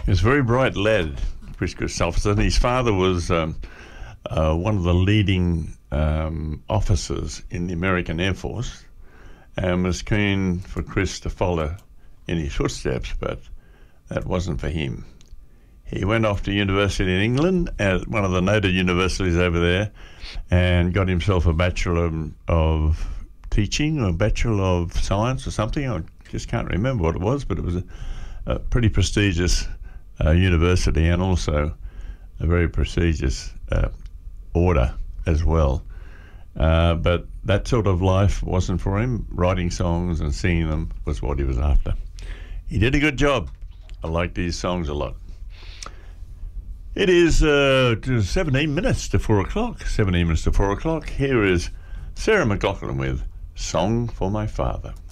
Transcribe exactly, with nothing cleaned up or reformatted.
He was a very bright lad, Chris Christopherson. His father was um, uh, one of the leading um, officers in the American Air Force, and was keen for Chris to follow in his footsteps, but that wasn't for him. He went off to university in England, at one of the noted universities over there, and got himself a Bachelor of Teaching or a Bachelor of Science or something. I just can't remember what it was, but it was a, a pretty prestigious uh, university, and also a very prestigious uh, order as well. Uh, but that sort of life wasn't for him. Writing songs and singing them was what he was after. He did a good job. I liked these songs a lot. It is uh, seventeen minutes to four o'clock. seventeen minutes to four o'clock. Here is Sarah McLachlan with Song for My Father.